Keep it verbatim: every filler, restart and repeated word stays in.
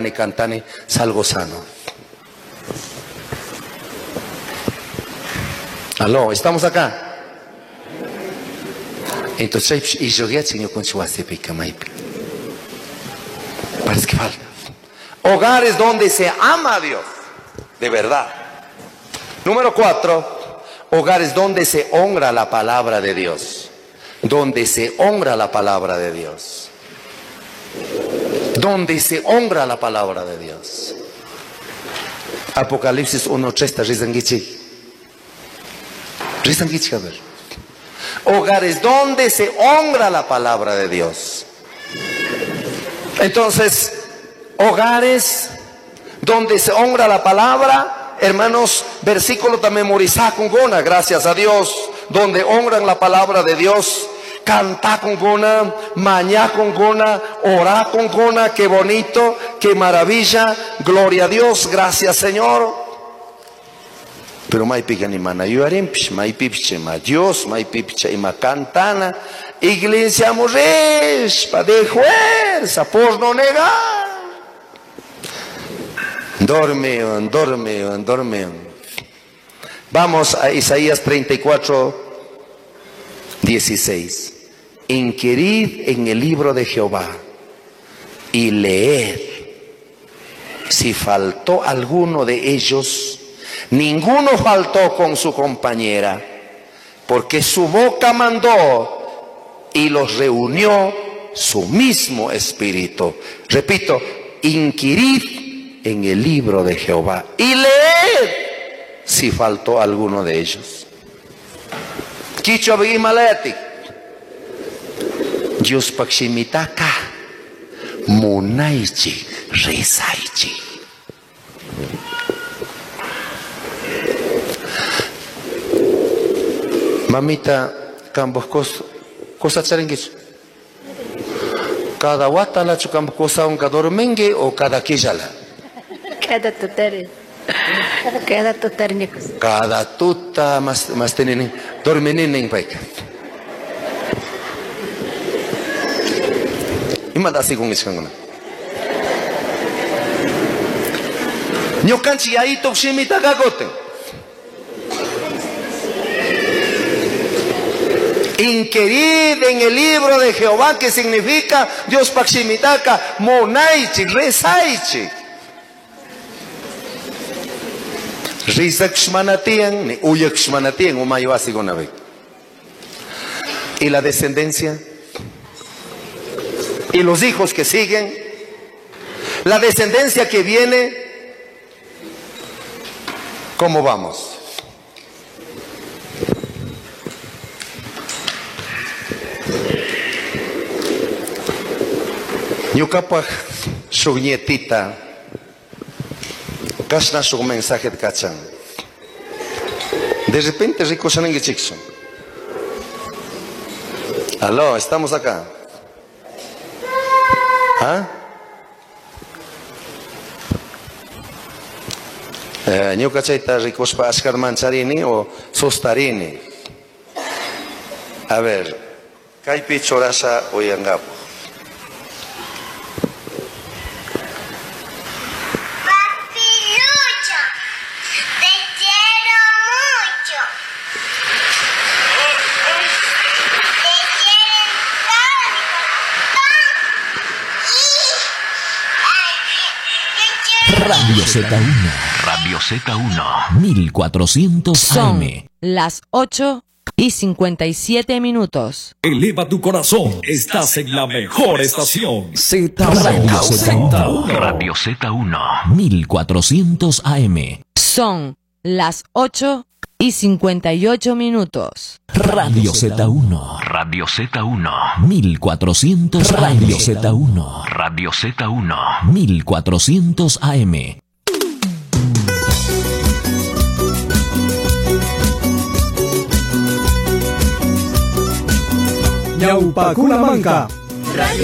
ni cantani, salgo sano. Aló, ¿estamos acá? Entonces, y yo ya señor con su pica maipi. Parece que falta. Hogares donde se ama a Dios, de verdad. Número cuatro, hogares donde se honra la palabra de Dios. Donde se honra la palabra de Dios. Donde se honra la palabra de Dios. Apocalipsis uno tres, Rizangichi. Rizangichi, a ver. Hogares donde se honra la palabra de Dios. Entonces, hogares donde se honra la palabra, hermanos, versículo también memorizar con gona, gracias a Dios, donde honran la palabra de Dios. Cantar con gona, mañar con gona, orar con gona, qué bonito, qué maravilla, gloria a Dios, gracias Señor. Pero mai pica ni mana yuarimpish, mai pipche ma Dios, mai pipche y ma cantana, iglesia morres, pa de fuerza, por no negar. Dorme, dorme, dorme. Vamos a Isaías treinta y cuatro, dieciséis. Inquirid en el libro de Jehová y leed si faltó alguno de ellos. Ninguno faltó con su compañera, porque su boca mandó y los reunió su mismo espíritu. Repito, inquirid en el libro de Jehová y leed si faltó alguno de ellos. Kicho Bimaleti Dios Paximitaka Munaichi Risaichi. Mamita, cambos cosa charenguis. Cada wata la chukam cosa un cadormengue o cada quijala. Cada tutare. Cada tutarnicos. Cada tuta más más tenenen dormenen en paika. Imada así con eso. Nyo kanchi ahí toximita gagoten. Inquirid en el libro de Jehová, que significa Dios Paximitaka, Monaichi, Resaichi. Rizakshmanatian, ni Uyakshmanatian, Umayuasi Gonabe. Y la descendencia, y los hijos que siguen, la descendencia que viene, ¿cómo vamos? Ñuqapaq shuk nietita kashna shuk mensaje de kachan. De repente ricosanengue chikson. Aló, estamos acá. ¿Ah? Ñuqa chayta ricospa ashkar mancharini o sostarini. A ver, kaypi chorasha oyangapo. Radio Z uno. Radio Z uno. mil cuatrocientos A M. Son las ocho y cincuenta y siete minutos. Eleva tu corazón. Estás en la mejor estación. Z Radio Z uno. Radio Z uno. mil cuatrocientos A M. Son las ocho y cincuenta y ocho minutos. Radio Z uno. Radio Z uno. mil cuatrocientos A M. Radio Z uno. Radio Z uno. mil cuatrocientos A M. Ñaupacunamanca. Radio